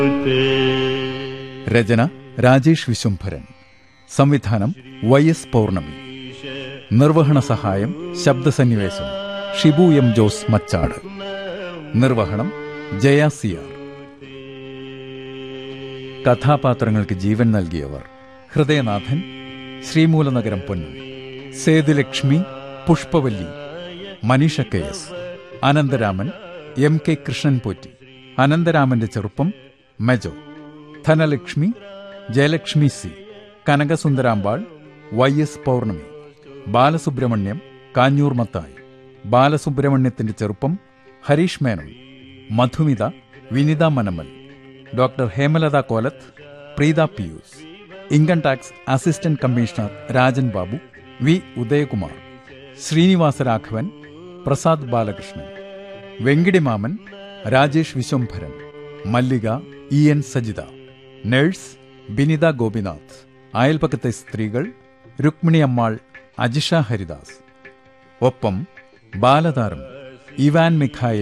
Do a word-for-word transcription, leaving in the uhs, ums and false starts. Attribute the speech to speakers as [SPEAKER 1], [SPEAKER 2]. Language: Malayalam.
[SPEAKER 1] രചന രാജേഷ് വിശ്വംഭരൻ. സംവിധാനം വൈ എസ് പൗർണമി. നിർവഹണ സഹായം ശബ്ദസന്നിവേശം ഷിബു എം ജോസ് മച്ചാട്. നിർവഹണം ജയ സിയാർ. കഥാപാത്രങ്ങൾക്ക് ജീവൻ നൽകിയവർ: ഹൃദയനാഥൻ ശ്രീമൂലനഗരം പൊന്നു, Sethulakshmi Pushpavalli, Manisha K S, Anantharaman M K Krishnan Potti, അനന്തരാമന്റെ ചെറുപ്പം Mejo, Dhanlaxmi Jayalakshmi C, Kanakasundarambal Y S പൗർണമി, ബാലസുബ്രഹ്മണ്യം കാഞ്ഞൂർ മത്തായി, ബാലസുബ്രഹ്മണ്യത്തിന്റെ ചെറുപ്പം Harish Menon, Madhumita Vinitha Manamal, doctor Hemalatha Kolath, Preetha Pius, income tax assistant commissioner Rajan Babu, V Udayakumar, ശ്രീനിവാസരാഘവൻ, Prasad Balakrishnan, വെങ്കിടിമാമൻ Rajesh Vishwambharan, മല്ലിക E N Sajitha, nurse Binitha Gopinath, അയൽപക്കത്തെ സ്ത്രീകൾ രുക്മിണി അമ്മാൾ, അജിഷ ഹരിദാസ്. ഒപ്പം ബാലതാരം ഇവാൻ മിഖായിൽ,